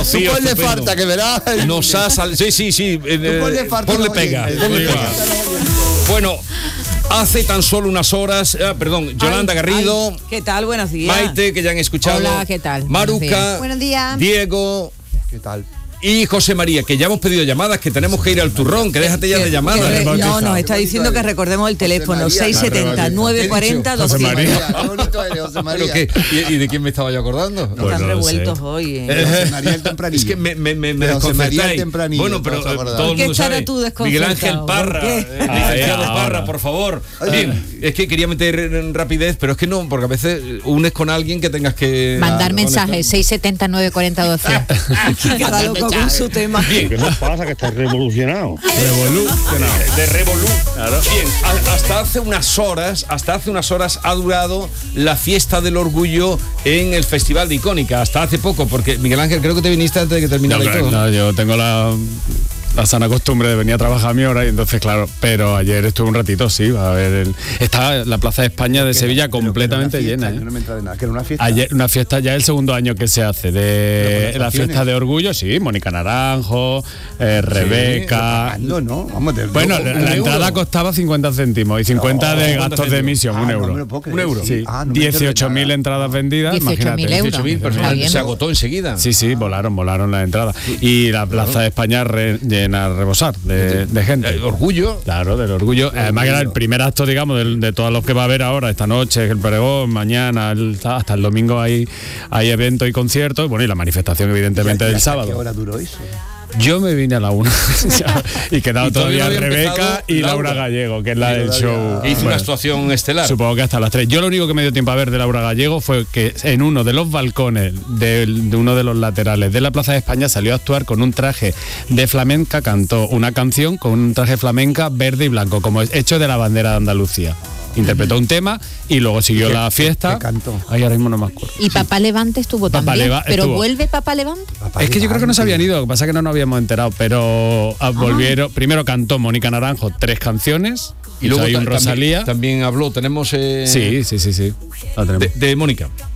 Tú ponle farta, que verás. Nos ha salido. Sí. Ponle pega. Bueno, hace tan solo unas horas, Yolanda Garrido. ¿Qué tal? Buenos días. Maite, que ya han escuchado. Hola, ¿qué tal? Maruca. Buenos días. Diego. ¿Qué tal? Y José María, que ya hemos pedido llamadas, que tenemos que ir al turrón, que déjate ya de llamadas. No, nos está diciendo que recordemos el teléfono 670 940 200. Qué bonito eres, José María. ¿Y de quién me estaba yo acordando? Están revueltos hoy. José María el tempranillo. Es que me José María el desconcertáis. tempranillo. Bueno, pero todo el qué mundo estará sabe. tú desconcertado? Miguel Ángel Parra, licenciado Parra, por favor. Bien, es que quería meter en rapidez, pero es que no, porque a veces unes con alguien que tengas que mandar mensajes 670 940 200. Cada loco con su tema. ¿Qué nos pasa? Que estás revolucionado. De revolú. Claro. Bien, hasta hace unas horas ha durado la fiesta del orgullo en el Festival de Icónica. Hasta hace poco, porque Miguel Ángel, creo que te viniste antes de que terminara y todo. No, yo tengo la sana costumbre de venir a trabajar a mi hora y entonces, claro, pero ayer estuve un ratito, sí, a ver, está la Plaza de España de Sevilla completamente llena. Yo no me entré de nada, que era una fiesta. Ayer, una fiesta, ya es el segundo año que se hace de la fiesta de orgullo, sí, Mónica Naranjo, Rebeca. ¿No? Vamos, Bueno, la entrada costaba 50 céntimos y 50 de gastos de emisión, un euro. Un euro. Sí, 18.000 entradas vendidas, 18.000 imagínate. euros. 18.000 Está personas, bien. se agotó enseguida. Sí, volaron las entradas. Y la Plaza de España llena a rebosar de gente. Orgullo. Claro, del orgullo. Además que era el primer acto, digamos, de todos los que va a haber ahora, esta noche, el pregón, mañana, hasta el domingo hay eventos y conciertos, bueno, y la manifestación evidentemente del sábado. ¿Qué hora duró eso? Yo me vine a la 1 y quedado todavía no había Rebeca empezado y Laura Gallego, que es la del show. Hizo una actuación estelar. Supongo que hasta las 3. Yo lo único que me dio tiempo a ver de Laura Gallego fue que en uno de los balcones de uno de los laterales de la Plaza de España salió a actuar con un traje de flamenca, cantó una canción con un traje flamenca verde y blanco, como hecho de la bandera de Andalucía. Interpretó un tema y luego siguió la fiesta. ¿Qué cantó? Ay, ahora mismo no me acuerdo. Y Papá Levante estuvo también. Pero estuvo. ¿vuelve Papá Levante? Es que yo creo que no se habían ido, lo que pasa es que no nos habíamos enterado, pero volvieron. Primero cantó Mónica Naranjo 3 canciones Y luego hay un Rosalía. También habló, tenemos... Sí. La tenemos. De Mónica.